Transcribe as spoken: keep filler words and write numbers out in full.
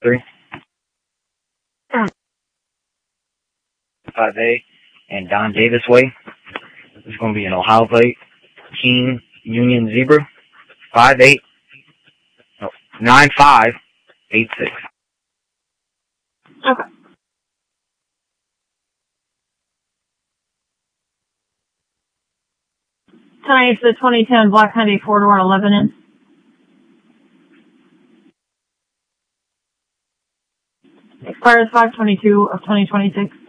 three. five A and Don Davis Way. It's going to be an Ohio plate. King Union Zebra. five eight. No, nine five eight six. Okay. Tonight's the twenty ten Black Hyundai four-door eleven inch. Expires five twenty-two of twenty twenty-six.